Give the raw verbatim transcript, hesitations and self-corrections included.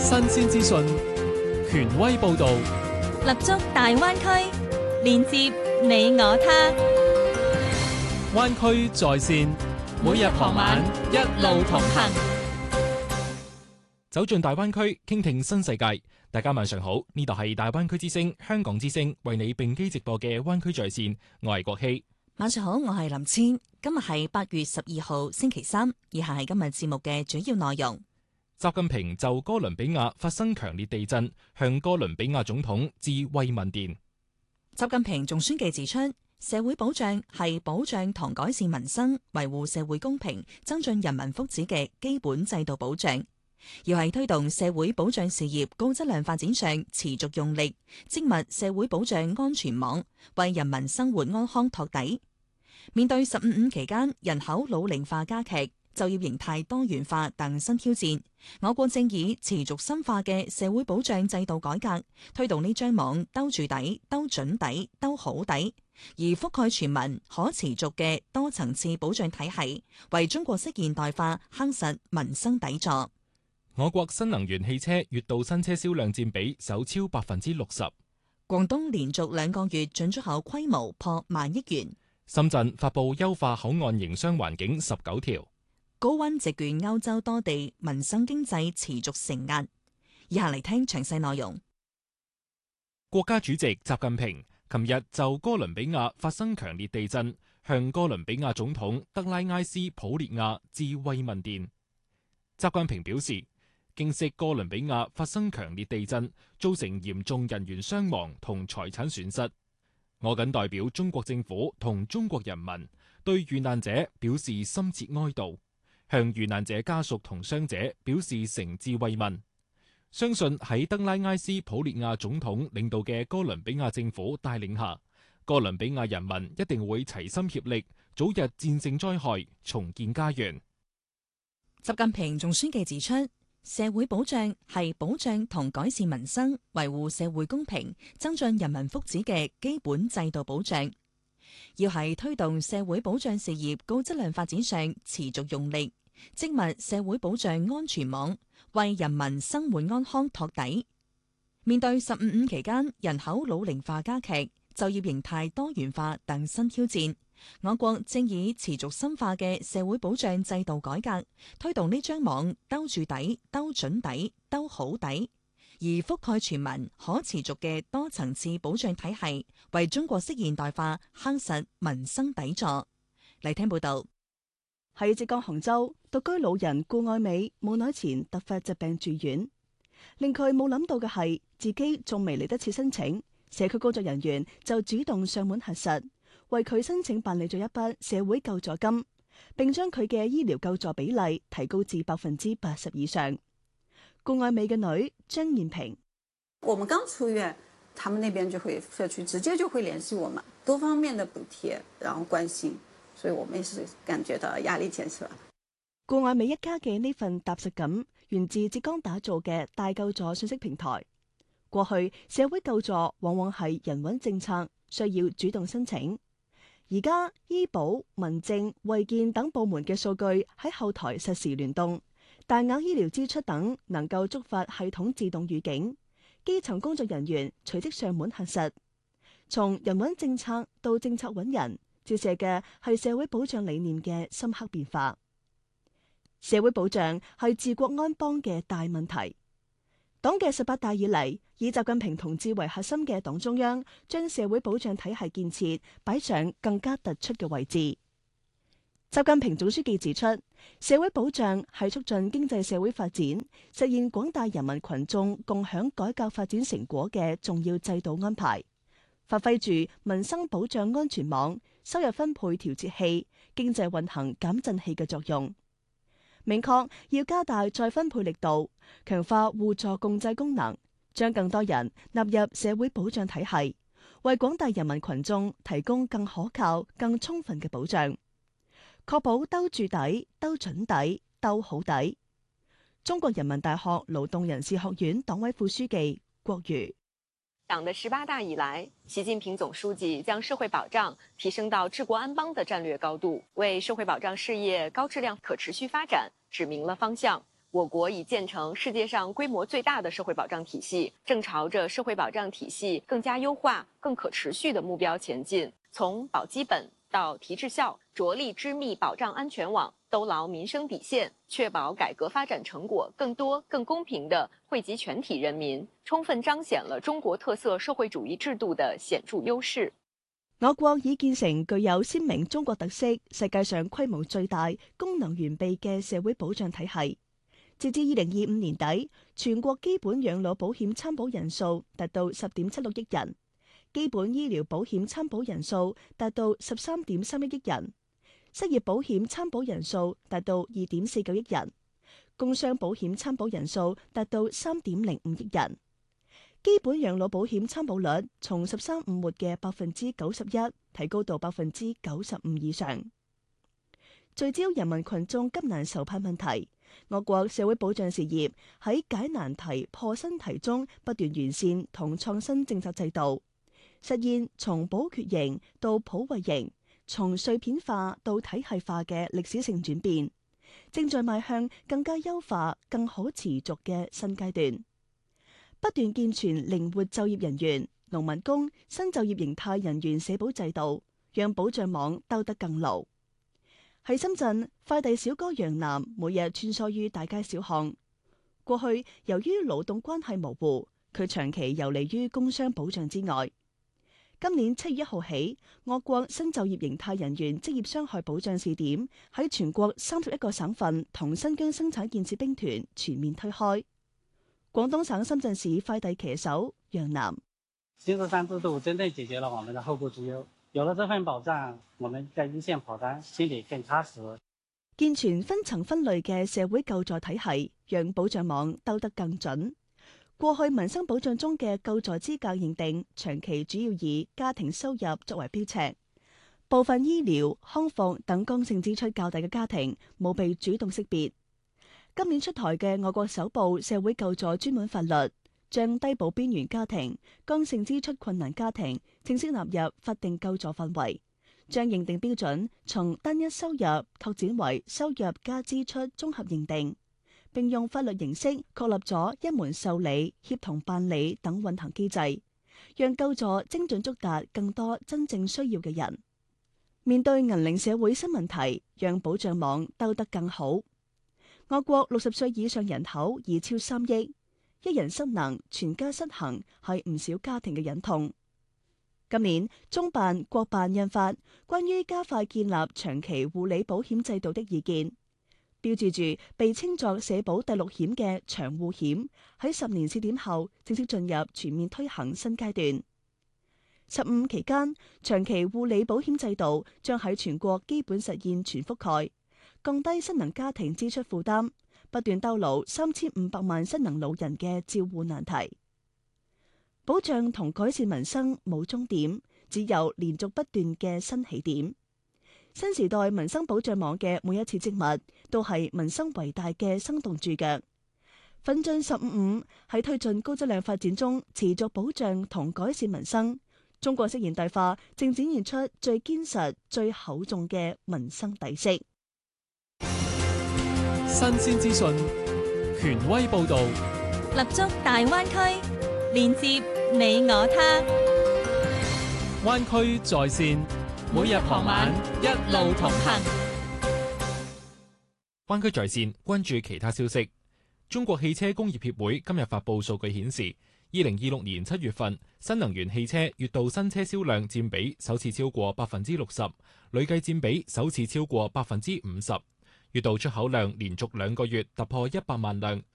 新鮮資訊，權威報導， 立足大灣區，連接你我他。 灣區在線，每日傍晚一路同行，走進大灣區，傾聽新世界。大家晚上好，呢度係大灣區之聲、香港之聲為你並機直播嘅灣區在線，我係國希。 晚上好，我係林千。今日係八月十二號星期三，以下係今日節目嘅主要內容。 習近平就哥倫比亞發生強烈地震，向哥倫比亞總統致慰問電。 習近平仲宣記指出，社會保障係保障同改善民生、維護社會公平、增進人民福祉嘅基本制度保障，要喺推動社會保障事業高質量發展上持續用力，織密社會保障安全網，為人民生活安康托底。面對十五五期間人口老齡化加劇、就業形態多元化等新挑戰，我國正以持續深化嘅社會保障制度改革，推動呢張網兜住底、兜準底、兜好底，而覆蓋全民、可持續嘅多層次保障體系，為中國式現代化夯實民生底座。 我國新能源汽車月度新車銷量佔比首超百分之六十。 廣東連續兩個月進出口規模破萬億元。 深圳發布優化口岸營商環境十九條。 高溫席捲歐洲多地，民生經濟持續承壓。以下嚟聽詳細內容。 國家主席習近平琴日就哥倫比亞發生強烈地震，向哥倫比亞總統德拉埃斯普列亞致慰問電。習近平表示，經悉哥倫比亞發生強烈地震，造成嚴重人員傷亡同財產損失。我謹代表中國政府同中國人民對遇難者表示深切哀悼，向遇難者家屬同傷者表示誠摯慰問。相信喺德拉埃斯普列亞總統領導嘅哥倫比亞政府帶領下，哥倫比亞人民一定會齊心協力，早日戰勝災害，重建家園。 習近平仲宣記指出，社會保障係保障同改善民生、維護社會公平、增進人民福祉嘅基本制度保障，要喺推動社會保障事業高質量發展上持續用力，織密社會保障安全網，為人民生活安康托底。面對十五五期間人口老齡化加劇、就業形態多元化等新挑戰，我國正以持續深化嘅社會保障制度改革，推動呢張網兜住底、兜準底、兜好底，而覆蓋全民、可持續嘅多層次保障體系，為中國式現代化夯實民生底座。嚟聽報道。 喺浙江杭州，獨居老人顧愛美冇耐前突發疾病住院，令佢冇諗到嘅係自己仲未嚟得切申請，社區工作人員就主動上門核實，為佢申請辦理咗一筆社會救助金，並將佢嘅醫療救助比例提高至百分之八十以上。顧愛美嘅女張燕平： 我們剛出院，他們那邊就會社區直接就會聯繫我們，多方面的補貼，然後關心，所以我們也是感覺到壓力減少。 顧愛美一家嘅呢份踏實感，源自浙江打造嘅大救助信息平台。過去社會救助往往係人穩政策，需要主動申請。而家醫保、民政、衛健等部門嘅數據喺後台實時聯動，大額醫療支出等能夠觸發系統自動預警，基層工作人員隨即上門核實。從人穩政策到政策穩人，照射嘅係社會保障理念嘅深刻變化。社會保障係治國安邦嘅大問題。黨嘅十八大以嚟，以習近平同志為核心嘅黨中央，將社會保障體系建設擺上更加突出嘅位置。習近平總書記指出，社會保障係促進經濟社會發展、實現廣大人民群眾共享改革發展成果嘅重要制度安排，發揮住民生保障安全網、收入分配調節器、經濟運行減震器嘅作用。明確要加大再分配力度，強化互助共濟功能，將更多人納入社會保障體系，為廣大人民群眾提供更可靠、更充分嘅保障，確保兜住底、兜準底、兜好底。中國人民大學勞動人事學院黨委副書記郭瑜： 黨的十八大以來，習近平總書記將社會保障提升到治國安邦的戰略高度，為社會保障事業高質量可持續發展指明了方向， 我國已建成世界上規模最大的社會保障體系，正朝着社會保障體系更加優化、更可持續的目標前進。從保基本到提質效，着力織密保障安全網，兜牢民生底線，確保改革發展成果更多、更公平地惠及全體人民，充分彰顯了中國特色社會主義制度的顯著優勢。 我國已建成具有鮮明中國特色、世界上規模最大、功能完備嘅社會保障體系。截至二零二五年底，全國基本養老保險參保人數達到十點七六億人，基本醫療保險參保人數達到十三點三一億人，失業保險參保人數達到二點四九億人，工傷保險參保人數達到三點零五億人。基本養老保險參保率從十三五末嘅百分之九十一提高到百分之九十五以上。聚焦人民群眾急難愁盼問題，我國社會保障事業喺解難題、破新題中不斷完善同創新政策制度，實現從補缺型到普惠型、從碎片化到體系化嘅歷史性轉變，正在邁向更加優化、更可持續嘅新階段。不斷健全靈活就業人員、農民工、新就業形態人員社保制度，讓保障網兜得更牢。喺深圳，快遞小哥楊楠每日穿梭於大街小巷。過去由於勞動關係模糊，佢長期游離於工傷保障之外。今年七月一號起，我國新就業形態人員職業傷害保障試點喺全國三十一個省份同新疆生產建設兵團全面推開。廣東省深圳市快遞騎手楊楠： 新十三制度真正解決了我們的後顧之憂，有了這份保障，我們在一線跑單，心裏更踏實。 健全分層分類嘅社會救助體系，讓保障網兜得更準。過去民生保障中嘅救助資格認定，長期主要以家庭收入作為標尺，部分醫療、康復等剛性支出較大嘅家庭冇被主動識別。今年出台嘅我國首部社會救助專門法律，將低保邊緣家庭、剛性支出困難家庭正式納入法定救助範圍，將認定標準從單一收入拓展為收入加支出綜合認定，並用法律形式確立咗一門受理、協同辦理等運行機制，讓救助精準觸達更多真正需要嘅人。面對銀齡社會新問題，讓保障網兜得更好。我國六十歲以上人口已超三億，一人失能，全家失衡，係唔少家庭嘅忍痛。今年中辦、國辦印發關於加快建立長期護理保險制度的意見，標誌住被稱作社保第六險嘅長護險喺十年試點後正式進入全面推行新階段。十五期間，長期護理保險制度將喺全國基本實現全覆蓋，降低失能家庭支出負擔，不斷兜牢三千五百萬失能老人嘅照護難題。保障同改善民生冇終點，只有連續不斷嘅新起點。新時代民生保障網嘅每一次織物，都係民生為大嘅生動注腳。奮進十五五喺推進高質量發展中，持續保障同改善民生。中國式現代化正展現出最堅實、最厚重嘅民生底色。 新鮮資訊，權威報導， 立足大灣區，連接你我他。 灣區在線，每日傍晚一路同行。灣區在線，關注其他消息。中國汽車工業協會今日發布數據顯示，二零二六年七月份新能源汽車月度新車銷量佔比首次超過百分之六十，累計佔比首次超過百分之五十。月度出口量連續兩個月突破一百萬輛，